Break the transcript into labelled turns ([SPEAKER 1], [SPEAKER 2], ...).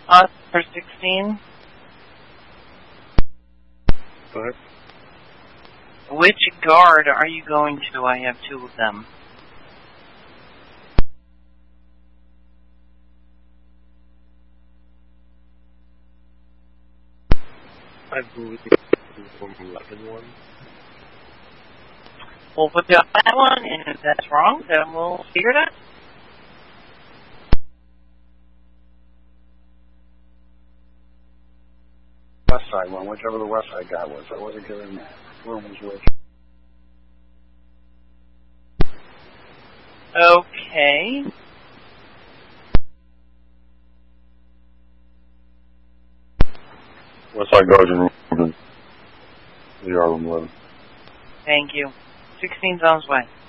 [SPEAKER 1] For 16.
[SPEAKER 2] Go ahead.
[SPEAKER 1] Which guard are you going to? I have two of them.
[SPEAKER 2] I believe it's the 11 one.
[SPEAKER 1] We'll put down that one, and if that's wrong, then we'll figure it out.
[SPEAKER 3] West side one, whichever the west side guy was. I wasn't giving rooms which.
[SPEAKER 1] Okay.
[SPEAKER 3] West side guards in room. The room 11.
[SPEAKER 1] Thank you. 16's on its way.